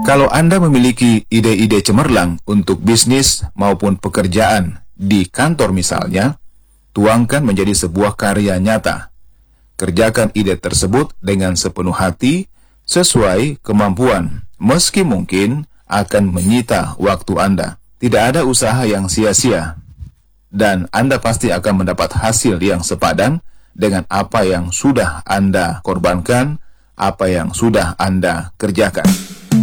Kalau Anda memiliki ide-ide cemerlang untuk bisnis maupun pekerjaan di kantor misalnya, tuangkan menjadi sebuah karya nyata. Kerjakan ide tersebut dengan sepenuh hati, sesuai kemampuan, meski mungkin akan menyita waktu Anda. Tidak ada usaha yang sia-sia, dan Anda pasti akan mendapat hasil yang sepadan dengan apa yang sudah Anda korbankan, apa yang sudah Anda kerjakan.